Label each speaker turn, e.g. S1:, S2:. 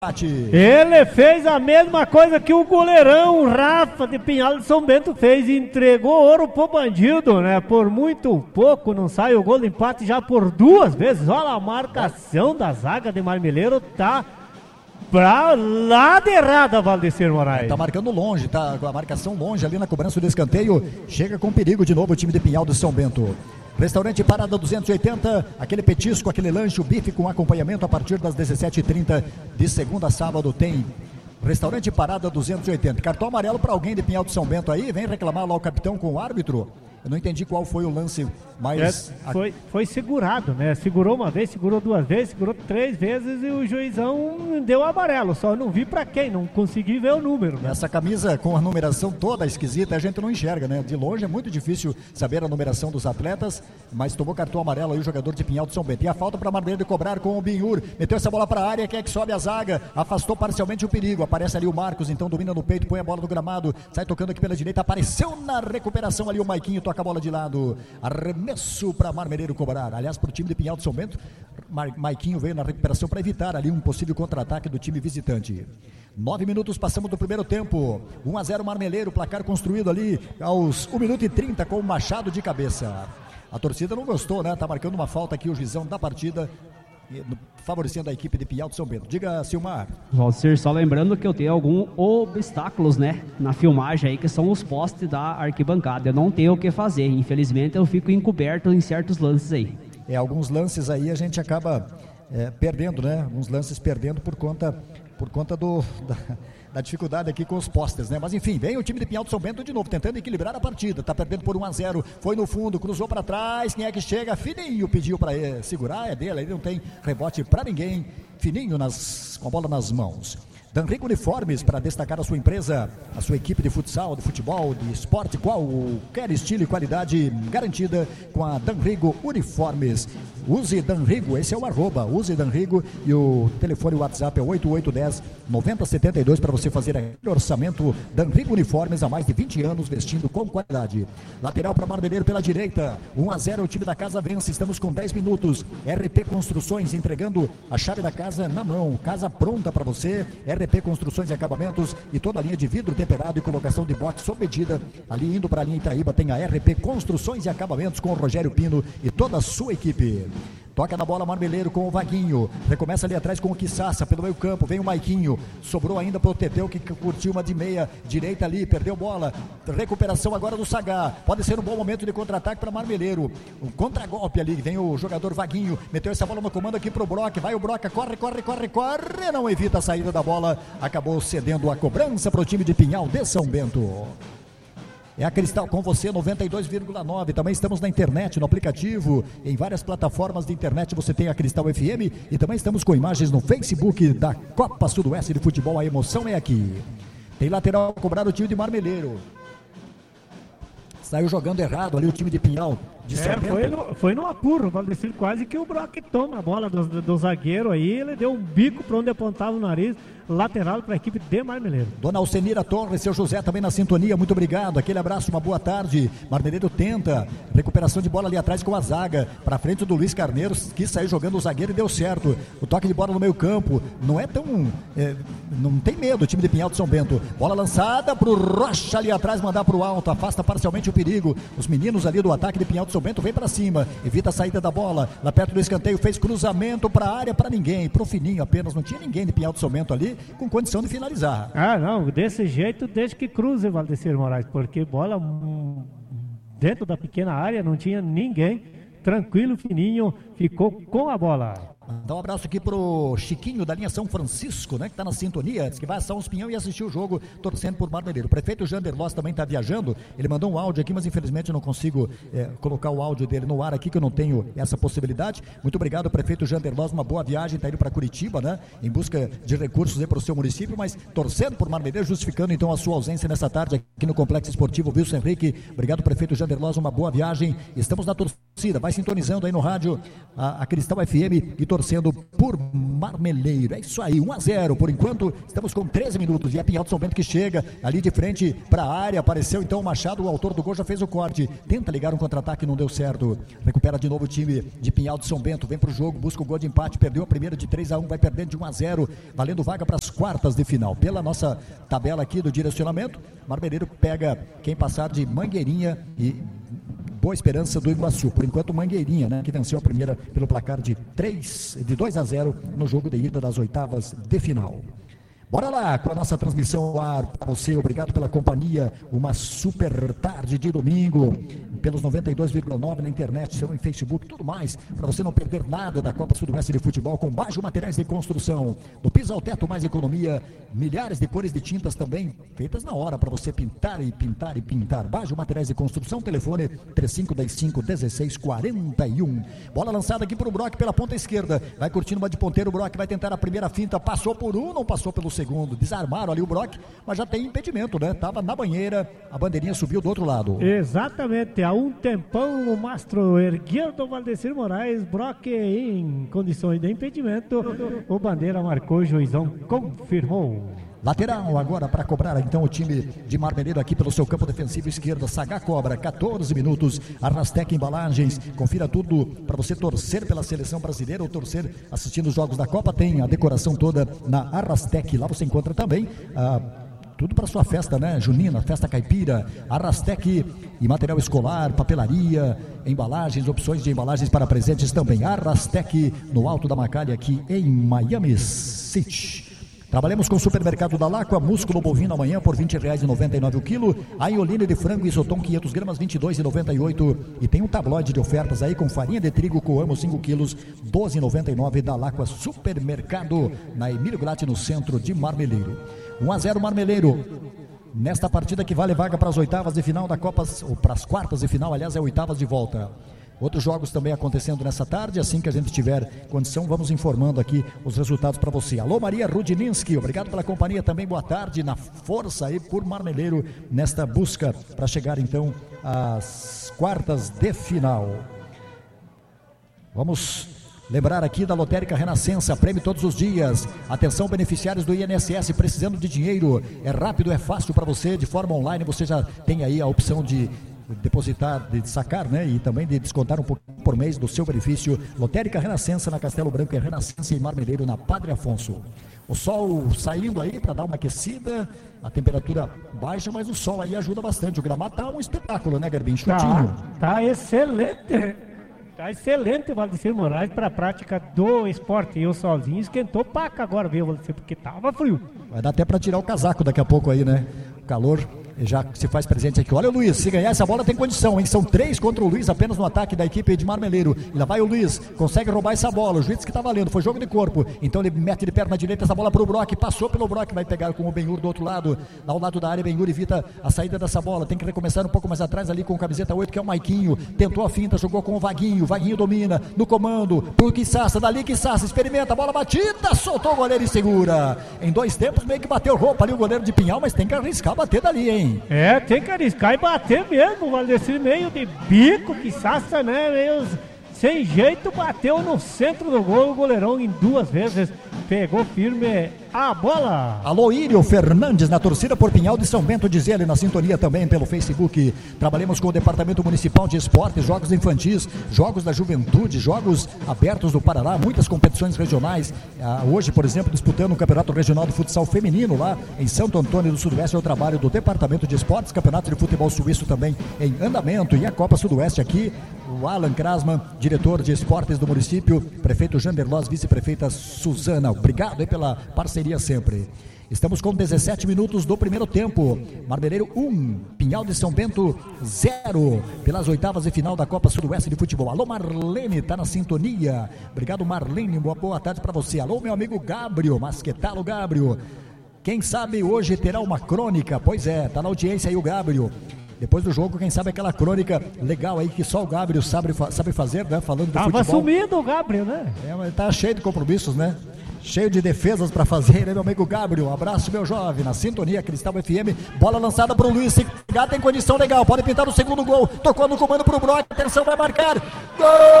S1: Ele fez a mesma coisa que o goleirão Rafa de Pinhal de São Bento fez, entregou ouro pro bandido, né? Por muito pouco não sai o gol de empate já por 2 vezes. Olha a marcação da zaga de Marmeleiro, tá pra lá de errada, Valdecir Moraes.
S2: Tá marcando longe, tá com a marcação longe ali na cobrança do escanteio. Chega com perigo de novo o time de Pinhal de São Bento. Restaurante Parada 280, aquele petisco, aquele lanche, o bife com acompanhamento a partir das 17h30 de segunda a sábado tem Restaurante Parada 280. Cartão amarelo para alguém de Pinhal de São Bento aí, vem reclamar lá o capitão com o árbitro. Eu não entendi qual foi o lance, mas...
S1: Foi segurado, né? Segurou uma vez, segurou 2 vezes, segurou 3 vezes e o juizão deu amarelo. Só não vi pra quem, não consegui ver o número. Né?
S2: Essa camisa com a numeração toda esquisita, a gente não enxerga, né? De longe é muito difícil saber a numeração dos atletas, mas tomou cartão amarelo aí o jogador de Pinhal de São Bento. E a falta para Marmeleiro cobrar com o Binhur. Meteu essa bola pra área, quem é que sobe a zaga? Afastou parcialmente o perigo. Aparece ali o Marcos, então domina no peito, põe a bola no gramado, sai tocando aqui pela direita, apareceu na recuperação ali o Maiquinho, toca a bola de lado, arremesso para Marmeleiro cobrar, aliás para o time de Pinhal de São Bento. Maiquinho veio na recuperação para evitar ali um possível contra-ataque do time visitante. 9 minutos passamos do primeiro tempo, 1-0 Marmeleiro, placar construído ali aos 1 minuto e 30 com o Machado de cabeça. A torcida não gostou, né? Tá marcando uma falta aqui o juizão da partida, favorecendo a equipe de Pinhal de São Bento. Diga, Silmar.
S3: Valcir, só lembrando que eu tenho alguns obstáculos, né, na filmagem aí, que são os postes da arquibancada. Eu não tenho o que fazer, infelizmente eu fico encoberto em certos lances aí.
S2: Alguns lances aí a gente acaba perdendo, né? Alguns lances perdendo por conta da dificuldade aqui com os postes, né? Mas enfim, vem o time de Pinhal de São Bento de novo, tentando equilibrar a partida, tá perdendo por 1-0, foi no fundo, cruzou para trás, quem é que chega? Fininho pediu para segurar, é dele, ele não tem rebote para ninguém, Fininho com a bola nas mãos. Danrigo Uniformes, para destacar a sua empresa, a sua equipe de futsal, de futebol, de esporte, qualquer estilo e qualidade garantida com a Danrigo Uniformes. Use Danrigo, esse é o @, use Danrigo e o telefone WhatsApp é 8810-9072 para você fazer aquele orçamento. Danrigo Uniformes há mais de 20 anos vestindo com qualidade. Lateral para Marmeleiro pela direita, 1-0 o time da casa vence, estamos com 10 minutos. RP Construções entregando a chave da casa na mão, casa pronta para você. RP Construções e Acabamentos e toda a linha de vidro temperado e colocação de bote sob medida. Ali indo para a linha Itaíba tem a RP Construções e Acabamentos com o Rogério Pino e toda a sua equipe. Toca na bola Marmeleiro com o Vaguinho, recomeça ali atrás com o Quissassa, pelo meio campo, vem o Maiquinho, sobrou ainda pro Teteu que curtiu uma de meia, direita ali, perdeu bola, recuperação agora do Sagá, pode ser um bom momento de contra-ataque para Marmeleiro, um contragolpe ali, vem o jogador Vaguinho, meteu essa bola no comando aqui pro Brock, vai o Brock, corre, não evita a saída da bola, acabou cedendo a cobrança pro time de Pinhal de São Bento. É a Cristal com você 92,9. Também estamos na internet, no aplicativo, em várias plataformas de internet você tem a Cristal FM e também estamos com imagens no Facebook da Copa Sudoeste de Futebol. A emoção é aqui. Tem lateral cobrado o time de Marmeleiro. Saiu jogando errado ali o time de Pinhal.
S1: Foi no apuro, Valdecir, quase que o Brock toma a bola do zagueiro aí, ele deu um bico para onde apontava o nariz, lateral para a equipe de Marmeleiro.
S2: Dona Alcenira Torres, seu José também na sintonia, muito obrigado, aquele abraço, uma boa tarde. Marmeleiro tenta, recuperação de bola ali atrás com a zaga, para frente do Luiz Carneiro, que saiu jogando o zagueiro e deu certo. O toque de bola no meio campo, não é tão, não tem medo o time de Pinhal de São Bento. Bola lançada pro Rocha ali atrás, mandar pro alto, afasta parcialmente o perigo. Os meninos ali do ataque de Pinhal de São Bento vem para cima, evita a saída da bola, lá perto do escanteio, fez cruzamento para a área, para ninguém, pro Fininho apenas, não tinha ninguém de Pinhal de São Bento ali, com condição de finalizar.
S1: Não, desse jeito deixa que cruze, Valdecir Moraes, porque bola dentro da pequena área, não tinha ninguém, tranquilo, Fininho ficou com a bola.
S2: Dá um abraço aqui pro Chiquinho da linha São Francisco, né, que tá na sintonia, diz que vai assar uns pinhão e assistir o jogo, torcendo por Marmeleiro. O prefeito Jander Loss também tá viajando, ele mandou um áudio aqui, mas infelizmente eu não consigo colocar o áudio dele no ar aqui, que eu não tenho essa possibilidade. Muito obrigado, prefeito Jander Loss, uma boa viagem, tá indo para Curitiba, né, em busca de recursos aí pro seu município, mas torcendo por Marmeleiro, justificando então a sua ausência nessa tarde aqui no Complexo Esportivo Wilson Henrique. Obrigado, prefeito Jander Loss, uma boa viagem. Estamos na torcida torcida. Vai sintonizando aí no rádio a Cristal FM e torcendo por Marmeleiro. É isso aí, 1-0. Por enquanto, estamos com 13 minutos. E é Pinhal de São Bento que chega ali de frente para a área. Apareceu então o Machado, o autor do gol, já fez o corte. Tenta ligar um contra-ataque, não deu certo. Recupera de novo o time de Pinhal de São Bento. Vem pro jogo, busca o gol de empate. Perdeu a primeira de 3-1, vai perdendo de 1-0. Valendo vaga para as quartas de final. Pela nossa tabela aqui do direcionamento, Marmeleiro pega quem passar de Mangueirinha e Boa Esperança do Iguaçu. Por enquanto, Mangueirinha, né, que venceu a primeira pelo placar de 2-0 no jogo de ida das oitavas de final. Bora lá com a nossa transmissão ao ar para você. Obrigado pela companhia. Uma super tarde de domingo, pelos 92,9 na internet, seu em Facebook, tudo mais, para você não perder nada da Copa Sudoeste de Futebol, com Bajo Materiais de Construção. Do piso ao teto, mais economia, milhares de cores de tintas também, feitas na hora para você pintar e pintar e pintar. Bajo Materiais de Construção, telefone 3525-1641. Bola lançada aqui para o Brock pela ponta esquerda. Vai curtindo uma de ponteiro, o Brock vai tentar a primeira finta, passou por um, não passou pelo segundo. Desarmaram ali o Brock, mas já tem impedimento, né? Tava na banheira, a bandeirinha subiu do outro lado.
S1: Exatamente, há um tempão o mastro Erguido Valdecir Moraes, Brock em condições de impedimento. O bandeira marcou, o juizão confirmou.
S2: Lateral agora para cobrar então o time de Marmeleiro aqui pelo seu campo defensivo esquerdo. Sagá cobra, 14 minutos. Arrastec Embalagens, confira tudo para você torcer pela seleção brasileira ou torcer assistindo os jogos da Copa. Tem a decoração toda na Arrastec. Lá você encontra também tudo para sua festa, né? Junina, festa caipira, Arrastec e material escolar, papelaria, embalagens, opções de embalagens para presentes também. Arrastec no Alto da Macalha aqui em Miami City. Trabalhamos com o Supermercado da Lacua, músculo bovino amanhã por R$ 20,99 o quilo, a ioline de frango Isotom 500 gramas, R$ 22,98, e tem um tabloide de ofertas aí com farinha de trigo Coamo 5 quilos, R$ 12,99 da Lacua Supermercado, na Emílio Glatti, no centro de Marmeleiro. 1-0 Marmeleiro. Nesta partida que vale vaga para as oitavas de final da Copa, ou para as quartas de final, aliás, é oitavas de volta. Outros jogos também acontecendo nessa tarde. Assim que a gente tiver condição, vamos informando aqui os resultados para você. Alô, Maria Rudininski, obrigado pela companhia também. Boa tarde, na força aí por Marmeleiro, nesta busca para chegar então às quartas de final. Vamos lembrar aqui da Lotérica Renascença, prêmio todos os dias. Atenção, beneficiários do INSS precisando de dinheiro. É rápido, é fácil para você, de forma online. Você já tem aí a opção de depositar, de sacar, né? E também de descontar um pouquinho por mês do seu benefício. Lotérica Renascença na Castelo Branco, é Renascença em Marmeleiro, na Padre Afonso. O sol saindo aí para dar uma aquecida, a temperatura baixa, mas o sol aí ajuda bastante. O gramado tá um espetáculo, né, Garbim? Chutinho.
S1: Tá excelente. Tá excelente o Valdecir Moraes para a prática do esporte. E o solzinho esquentou paca agora, viu, Valdecir? Porque tava frio.
S2: Vai dar até para tirar o casaco daqui a pouco aí, né? O calor já se faz presente aqui. Olha o Luiz, se ganhar essa bola tem condição, hein? São 3 contra o Luiz apenas no ataque da equipe de Marmeleiro. E lá vai o Luiz, consegue roubar essa bola. O juiz que tá valendo, foi jogo de corpo. Então ele mete de perna direita essa bola pro Brock, passou pelo Brock, vai pegar com o Benhur do outro lado. Ao lado da área, Benhur evita a saída dessa bola. Tem que recomeçar um pouco mais atrás ali com o camiseta 8, que é o Maiquinho. Tentou a finta, jogou com o Vaguinho. Vaguinho domina no comando. Pro Quissassa, dali Quissassa, experimenta, a bola batida, soltou o goleiro e segura. Em 2 tempos meio que bateu roupa ali o goleiro de Pinhal, mas tem que arriscar bater dali, hein?
S1: É, tem que arriscar e bater mesmo, o Valdecir meio de bico, Quissassa, né, meio sem jeito, bateu no centro do gol, o goleirão em 2 vezes, pegou firme a bola.
S2: Alô, Írio Fernandes na torcida por Pinhal de São Bento, diz ele, na sintonia também pelo Facebook. Trabalhamos com o Departamento Municipal de Esportes, jogos infantis, jogos da juventude, jogos abertos do Paraná, muitas competições regionais. Hoje, por exemplo, disputando o Campeonato Regional de Futsal Feminino lá em Santo Antônio do Sudoeste, é o trabalho do Departamento de Esportes, Campeonato de Futebol Suíço também em andamento, e a Copa Sudoeste aqui, o Alan Krasman, diretor de esportes do município, prefeito Janderloz, vice-prefeita Suzana, obrigado aí pela parceria sempre. Estamos com 17 minutos do primeiro tempo. Marmeleiro 1, Pinhal de São Bento 0, pelas oitavas de final da Copa Sudoeste de Futebol. Alô, Marlene, tá na sintonia. Obrigado, Marlene, boa tarde para você. Alô, meu amigo Gabriel, Masquetalo Gabriel. Quem sabe hoje terá uma crônica? Pois é, tá na audiência aí o Gabriel. Depois do jogo, quem sabe aquela crônica legal aí que só o Gabriel sabe fazer, né? Falando do futebol.
S1: Tava sumido o Gabriel, né?
S2: É, mas ele tá cheio de compromissos, né? cheio de defesas para fazer, né, meu amigo Gabriel? Um abraço, meu jovem, na sintonia Cristal FM. Bola lançada para o Luiz, se tem condição legal, pode pintar o segundo gol. Tocou no comando para o Brock, atenção, vai marcar. Gol!